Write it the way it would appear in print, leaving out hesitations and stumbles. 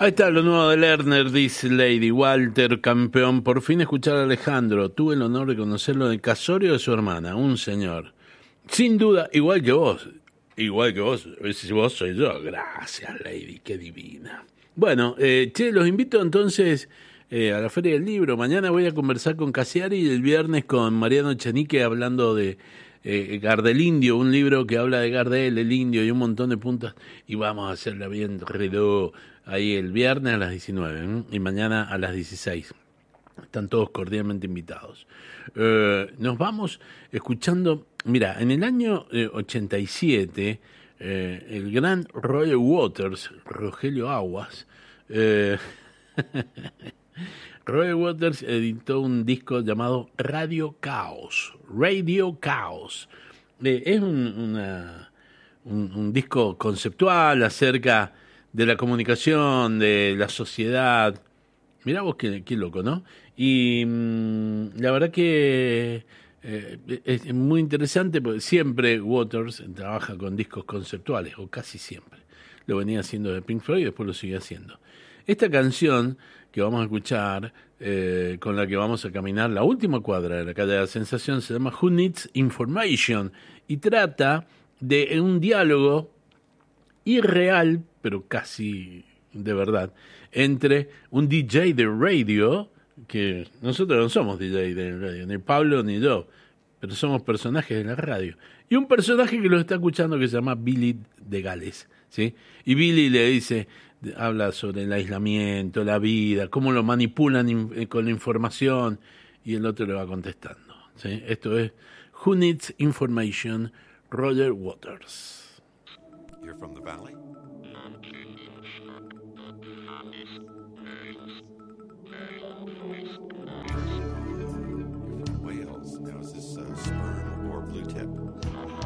Ahí está lo nuevo de Lerner, dice Lady Walter, campeón. Por fin escuchar a Alejandro. Tuve el honor de conocerlo en el casorio de su hermana, un señor. Sin duda, igual que vos. Igual que vos. Si vos soy yo. Gracias, Lady, qué divina. Bueno, los invito entonces a la Feria del Libro. Mañana voy a conversar con Cassiari y el viernes con Mariano Echenique hablando de Gardel Indio, un libro que habla de Gardel, el indio y un montón de puntas. Y vamos a hacerla bien reloj ahí el viernes a las 19 y mañana a las 16. Están todos cordialmente invitados. Nos vamos escuchando, mira, en el año 87, el gran Roger Waters, Rogelio Aguas, Roger Waters editó un disco llamado Radio Caos. Radio Caos. Es un disco conceptual acerca de la comunicación, de la sociedad. Mirá vos qué loco, ¿no? Y la verdad que es muy interesante porque siempre Waters trabaja con discos conceptuales, o casi siempre. Lo venía haciendo de Pink Floyd y después lo sigue haciendo. Esta canción que vamos a escuchar, con la que vamos a caminar la última cuadra de la calle de la Sensación, se llama Who Needs Information y trata de un diálogo irreal, pero casi de verdad, entre un DJ de radio, que nosotros no somos DJ de radio, ni Pablo ni yo, pero somos personajes de la radio, y un personaje que lo está escuchando que se llama Billy de Gales, ¿sí? Y Billy le dice, habla sobre el aislamiento, la vida, cómo lo manipulan con la información, y el otro le va contestando, ¿sí? Esto es Who Needs Information, Roger Waters. You're from the valley? Wales. Now, is this sperm or blue tip?